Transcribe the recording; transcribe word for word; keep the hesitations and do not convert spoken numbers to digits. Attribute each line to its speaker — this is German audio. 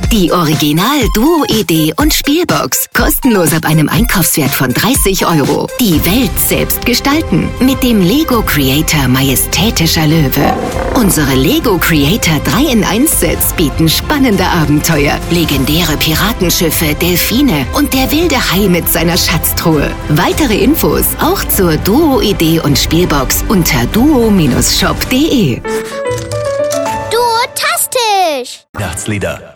Speaker 1: Die Original-Duo-Idee und Spielbox. Kostenlos ab einem Einkaufswert von dreißig Euro. Die Welt selbst gestalten. Mit dem Lego Creator Majestätischer Löwe. Unsere Lego Creator drei in eins Sets bieten spannende Abenteuer, legendäre Piratenschiffe, Delfine und der wilde Hai mit seiner Schatztruhe. Weitere Infos auch zur Duo-Idee und Spielbox unter duo Bindestrich shop punkt de.
Speaker 2: Duotastisch!
Speaker 3: Weihnachtslieder.